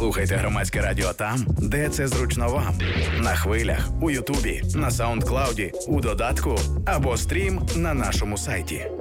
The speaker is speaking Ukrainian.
Слухайте Громадське радіо там, де це зручно вам. На хвилях, у Ютубі, на Саундклауді, у додатку або стрім на нашому сайті.